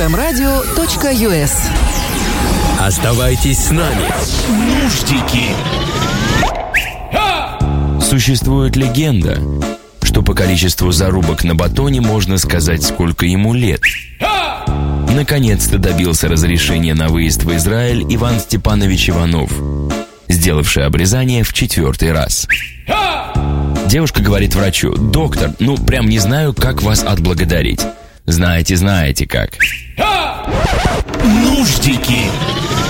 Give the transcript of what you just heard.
fmradio.us. Оставайтесь с нами. Нуждики. Существует легенда, что по количеству зарубок на батоне можно сказать, сколько ему лет. Наконец-то добился разрешения на выезд в Израиль Иван Степанович Иванов, сделавший обрезание в 4-й раз. Девушка говорит врачу: «Доктор, прям не знаю, как вас отблагодарить». Знаете как. Нуждики.